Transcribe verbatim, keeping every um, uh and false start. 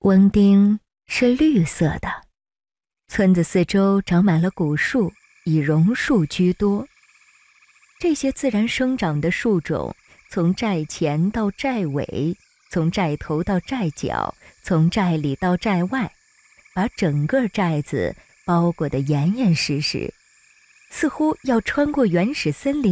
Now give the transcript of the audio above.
翁町是绿色的，村子四周长满了古树，以榕树居多。这些自然生长的树种，从寨前到寨尾，从寨头到寨脚，从寨里到寨外，把整个寨子包裹得严严实实，似乎要穿过原始森林